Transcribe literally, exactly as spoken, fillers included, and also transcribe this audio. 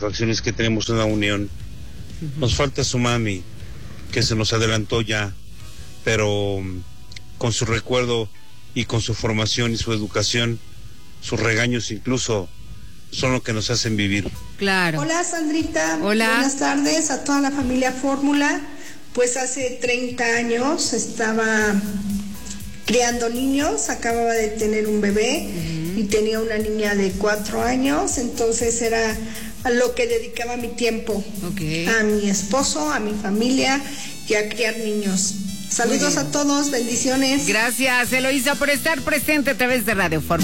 satisfacción es que tenemos una unión. Uh-huh. Nos falta su mami, que se nos adelantó ya, pero con su recuerdo y con su formación y su educación, sus regaños incluso son lo que nos hacen vivir. Claro. Hola, Sandrita. Hola. Buenas tardes a toda la familia Fórmula. Pues hace treinta años estaba criando niños, acababa de tener un bebé uh-huh. y tenía una niña de cuatro años, entonces era a lo que dedicaba mi tiempo, okay. a mi esposo, a mi familia y a criar niños. Saludos a todos, bendiciones. Gracias, Eloísa, por estar presente a través de Radio Fórmula.